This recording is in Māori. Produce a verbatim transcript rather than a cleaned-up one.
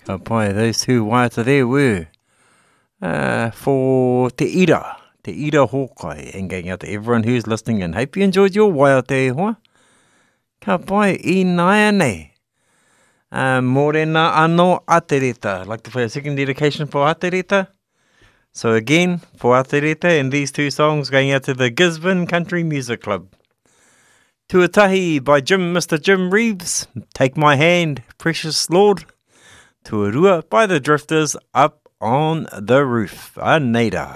Ka pai, those two waiata there were uh, for Te Ira, Te Ira Hawkai, and going out to everyone who's listening, and hope you enjoyed your waiata e hoa. Ka pai, I nai nei. Uh, Morena ano Atereta. I'd like to play a second dedication for Atereta. So again, for Atereta and these two songs going out to the Gisborne Country Music Club. Tuatahi by Jim, Mister Jim Reeves. Take My Hand, Precious Lord. Tuarua by the Drifters, Up on the Roof. Aneida.